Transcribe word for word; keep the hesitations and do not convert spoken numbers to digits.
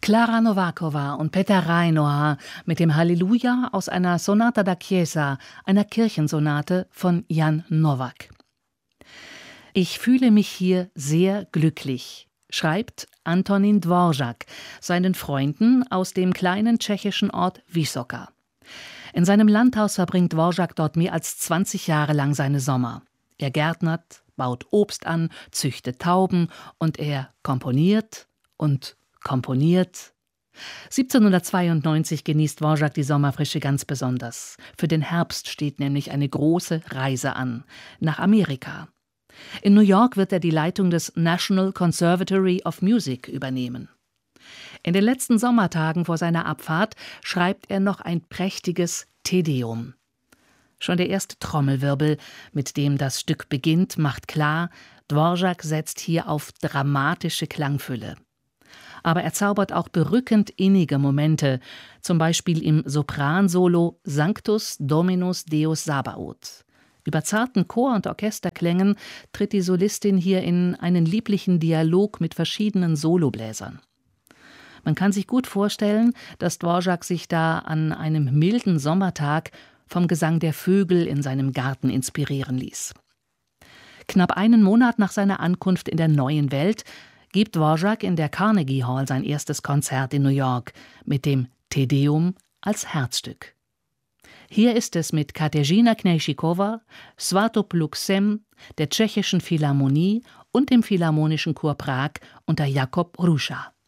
Klara Nováková und Peter Reinoha mit dem Halleluja aus einer Sonata da Chiesa, einer Kirchensonate von Jan Novák. Ich fühle mich hier sehr glücklich, schreibt Antonín Dvořák seinen Freunden aus dem kleinen tschechischen Ort Vysoká. In seinem Landhaus verbringt Dvořák dort mehr als zwanzig Jahre lang seine Sommer. Er gärtnert, baut Obst an, züchtet Tauben und er komponiert und komponiert. siebzehnhundertzweiundneunzig genießt Dvořák die Sommerfrische ganz besonders. Für den Herbst steht nämlich eine große Reise an, nach Amerika. In New York wird er die Leitung des National Conservatory of Music übernehmen. In den letzten Sommertagen vor seiner Abfahrt schreibt er noch ein prächtiges Te Deum. Schon der erste Trommelwirbel, mit dem das Stück beginnt, macht klar, Dvořák setzt hier auf dramatische Klangfülle. Aber er zaubert auch berückend innige Momente, zum Beispiel im Sopransolo Sanctus Dominus Deus Sabaoth. Über zarten Chor- und Orchesterklängen tritt die Solistin hier in einen lieblichen Dialog mit verschiedenen Solobläsern. Man kann sich gut vorstellen, dass Dvořák sich da an einem milden Sommertag vom Gesang der Vögel in seinem Garten inspirieren ließ. Knapp einen Monat nach seiner Ankunft in der neuen Welt gibt Dvořák in der Carnegie Hall sein erstes Konzert in New York mit dem Te Deum als Herzstück. Hier ist es mit Kateřina Knejšíková, Svatopluk Sem, der Tschechischen Philharmonie und dem Philharmonischen Chor Prag unter Jakob Ruša.